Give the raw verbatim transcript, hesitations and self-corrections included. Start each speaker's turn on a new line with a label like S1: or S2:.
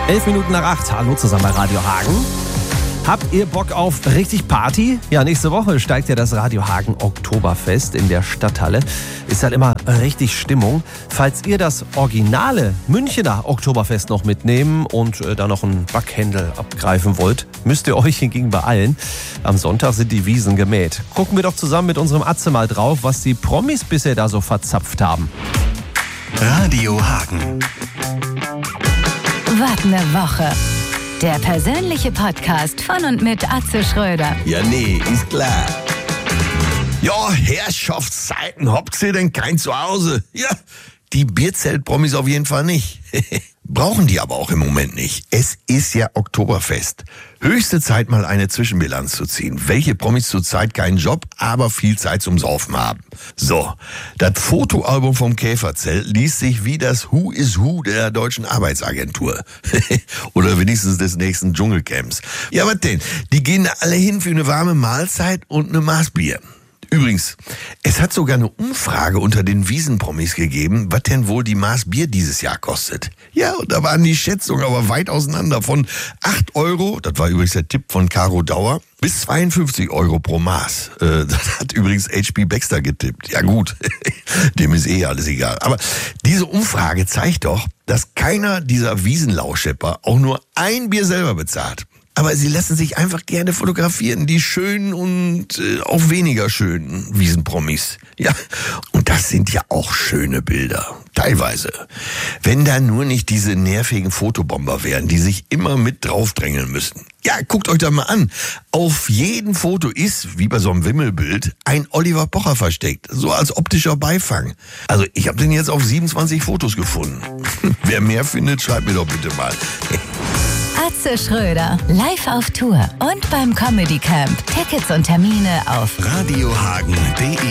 S1: Elf Minuten nach acht. Hallo zusammen bei Radio Hagen. Habt ihr Bock auf richtig Party? Ja, nächste Woche steigt ja das Radio Hagen Oktoberfest in der Stadthalle. Ist halt immer richtig Stimmung. Falls ihr das originale Münchener Oktoberfest noch mitnehmen und äh, da noch einen Backhändel abgreifen wollt, müsst ihr euch hingegen beeilen. Am Sonntag sind die Wiesen gemäht. Gucken wir doch zusammen mit unserem Atze mal drauf, was die Promis bisher da so verzapft haben.
S2: Radio Hagen.
S3: Was ne Woche. Der persönliche Podcast von und mit Atze Schröder.
S4: Ja, nee, ist klar. Ja, Herrschaftszeiten, habt ihr denn kein Zuhause? Ja, die Bierzelt-Promis auf jeden Fall nicht. Brauchen die aber auch im Moment nicht. Es ist ja Oktoberfest. Höchste Zeit, mal eine Zwischenbilanz zu ziehen. Welche Promis zurzeit keinen Job, aber viel Zeit zum Saufen haben. So, das Fotoalbum vom Käferzelt liest sich wie das Who is Who der deutschen Arbeitsagentur. Oder wenigstens des nächsten Dschungelcamps. Ja, was denn? Die gehen da alle hin für eine warme Mahlzeit und eine Maß Bier. Übrigens, es hat sogar eine Umfrage unter den Wiesenpromis gegeben, was denn wohl die Maß Bier dieses Jahr kostet. Ja, und da waren die Schätzungen aber weit auseinander. Von acht Euro, das war übrigens der Tipp von Caro Dauer, bis zweiundfünfzig Euro pro Maß. Äh, das hat übrigens H P Baxter getippt. Ja gut, dem ist eh alles egal. Aber diese Umfrage zeigt doch, dass keiner dieser Wiesenlauschepper auch nur ein Bier selber bezahlt. Aber sie lassen sich einfach gerne fotografieren, die schönen und äh, auch weniger schönen Wiesenpromis. Ja, und das sind ja auch schöne Bilder, teilweise. Wenn da nur nicht diese nervigen Fotobomber wären, die sich immer mit draufdrängeln müssen. Ja, guckt euch da mal an. Auf jedem Foto ist, wie bei so einem Wimmelbild, ein Oliver Pocher versteckt. So als optischer Beifang. Also ich habe den jetzt auf siebenundzwanzig Fotos gefunden. Wer mehr findet, schreibt mir doch bitte mal.
S3: Atze Schröder, live auf Tour und beim Comedy Camp. Tickets und Termine auf
S2: radiohagen punkt de